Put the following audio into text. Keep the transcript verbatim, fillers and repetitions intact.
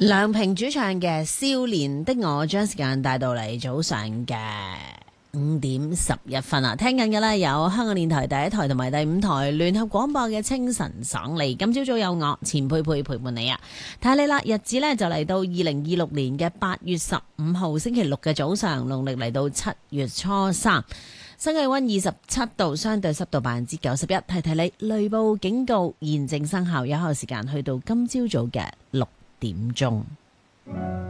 梁平主唱嘅《少年的我》，將時間帶到嚟早上嘅五點十一分啊！聽緊嘅呢，有香港電台第一台同埋第五台聯合廣播嘅清晨爽利。今朝早有我錢佩佩陪伴你啊！睇你啦，日子呢就嚟到二零二六年嘅八月十五號星期六嘅早上，農曆嚟到七月初三，新氣溫二十七度，相對濕度百分之九十一。提提你，雷暴警告現正生效，有效時間去到今朝早嘅六點鐘。